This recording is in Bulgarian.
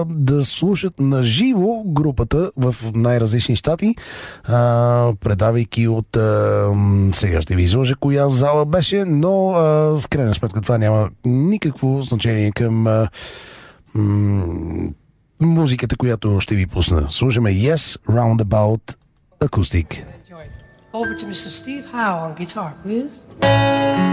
да слушат на живо групата в най-различни щати, предавайки от... сега ще ви изложа коя зала беше, но в крайна сметка това няма никакво значение към музиката, която ще ви пусна. Слушаме Yes Roundabout Acoustic. Over to Mr. Steve Howe on guitar, please.